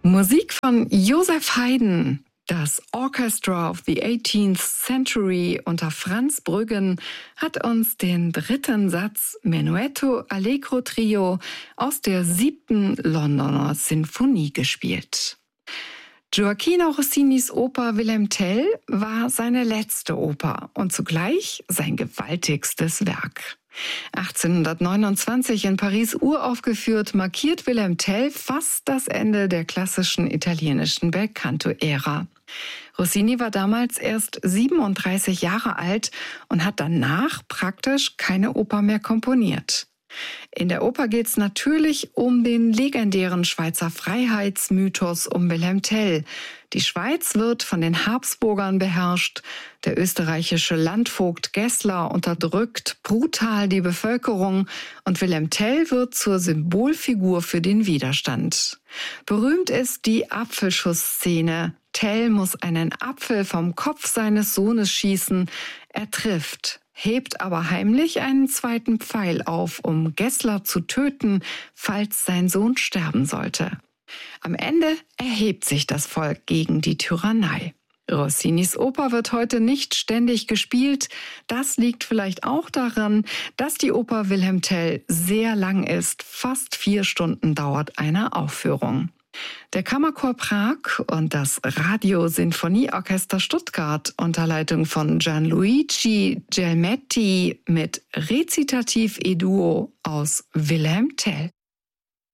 Musik von Joseph Haydn. Das Orchestra of the 18th Century unter Franz Brüggen hat uns den dritten Satz Menuetto Allegro Trio aus der 7. Londoner Sinfonie gespielt. Gioachino Rossinis Oper Wilhelm Tell war seine letzte Oper und zugleich sein gewaltigstes Werk. 1829 in Paris uraufgeführt, markiert Wilhelm Tell fast das Ende der klassischen italienischen Belcanto-Ära. Rossini war damals erst 37 Jahre alt und hat danach praktisch keine Oper mehr komponiert. In der Oper geht es natürlich um den legendären Schweizer Freiheitsmythos um Wilhelm Tell. Die Schweiz wird von den Habsburgern beherrscht, der österreichische Landvogt Gessler unterdrückt brutal die Bevölkerung und Wilhelm Tell wird zur Symbolfigur für den Widerstand. Berühmt ist die Apfelschuss-Szene. Tell muss einen Apfel vom Kopf seines Sohnes schießen. Er trifft, hebt aber heimlich einen zweiten Pfeil auf, um Gessler zu töten, falls sein Sohn sterben sollte. Am Ende erhebt sich das Volk gegen die Tyrannei. Rossinis Oper wird heute nicht ständig gespielt. Das liegt vielleicht auch daran, dass die Oper Wilhelm Tell sehr lang ist. Fast 4 Stunden dauert eine Aufführung. Der Kammerchor Prag und das Radio-Sinfonieorchester Stuttgart unter Leitung von Gianluigi Gelmetti mit Recitativ e Duo aus Wilhelm Tell.